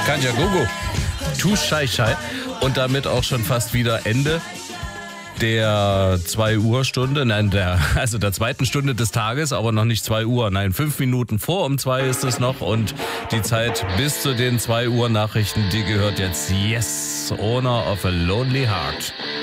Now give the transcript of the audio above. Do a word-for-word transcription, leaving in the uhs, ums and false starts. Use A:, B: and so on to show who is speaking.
A: Kanja Gogo. Tu Schei Schei. Und damit auch schon fast wieder Ende der zwei Uhr Stunde, nein, der, also der zweiten Stunde des Tages, aber noch nicht zwei Uhr, nein, fünf Minuten vor um zwei ist es noch und die Zeit bis zu den zwei Uhr Nachrichten, die gehört jetzt Yes, Owner of a Lonely Heart.